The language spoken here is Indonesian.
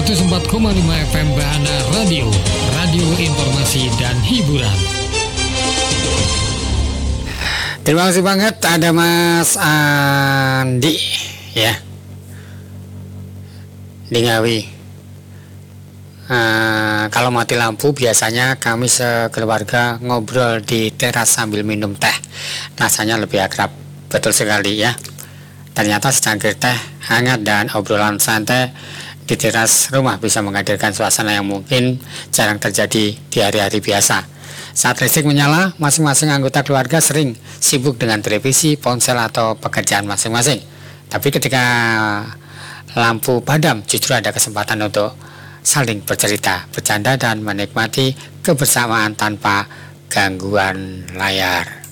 104,5 FM Bahana Radio, radio informasi dan hiburan. Terima kasih banget ada Mas Andi ya di Ngawi. Kalau mati lampu biasanya kami sekeluarga ngobrol di teras sambil minum teh. Rasanya lebih akrab. Betul sekali ya. Ternyata secangkir teh hangat dan obrolan santai di teras rumah bisa menghadirkan suasana yang mungkin jarang terjadi di hari-hari biasa. Saat listrik menyala, masing-masing anggota keluarga sering sibuk dengan televisi, ponsel, atau pekerjaan masing-masing. Tapi ketika lampu padam, justru ada kesempatan untuk saling bercerita, bercanda, dan menikmati kebersamaan tanpa gangguan layar.